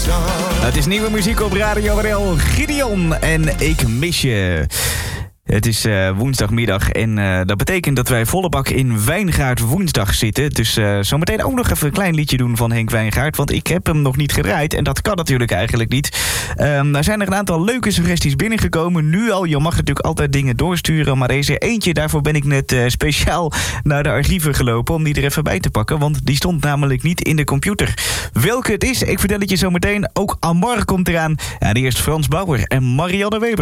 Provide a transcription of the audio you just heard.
Het is nieuwe muziek op Radio RL. Gideon en Ik mis je. Het is woensdagmiddag en dat betekent dat wij volle bak in Wijngaard woensdag zitten. Dus zometeen ook nog even een klein liedje doen van Henk Wijngaard. Want ik heb hem nog niet gedraaid en dat kan natuurlijk eigenlijk niet. Er zijn er een aantal leuke suggesties binnengekomen. Nu al, je mag natuurlijk altijd dingen doorsturen. Maar er is er eentje, daarvoor ben ik net speciaal naar de archieven gelopen om die er even bij te pakken. Want die stond namelijk niet in de computer. Welke het is, ik vertel het je zometeen. Ook Amar komt eraan. En eerst Frans Bauer en Marianne Weber.